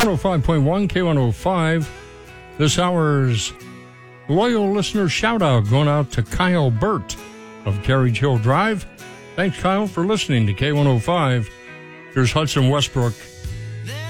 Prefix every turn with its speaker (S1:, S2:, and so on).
S1: 105.1 K105. This hour's loyal listener shout out going out to Kyle Burt of Carriage Hill Drive. Thanks, Kyle, for listening to K105. Here's Hudson Westbrook